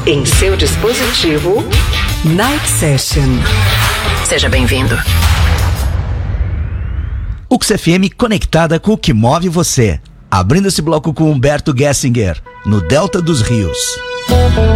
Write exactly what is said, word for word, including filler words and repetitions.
em seu dispositivo. Night Session. Seja bem-vindo. U X F M conectada com o que move você. Abrindo esse bloco com Humberto Gessinger, no Delta dos Rios.